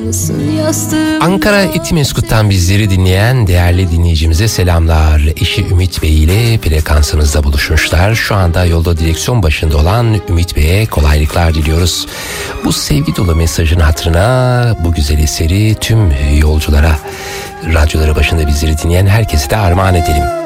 Ankara Etimeskut'tan bizleri dinleyen değerli dinleyicimize selamlar. Eşi Ümit Bey ile frekansımızda buluşmuşlar. Şu anda yolda direksiyon başında olan Ümit Bey'e kolaylıklar diliyoruz. Bu sevgi dolu mesajın hatırına bu güzel eseri tüm yolculara, radyoları başında bizleri dinleyen herkese de armağan edelim.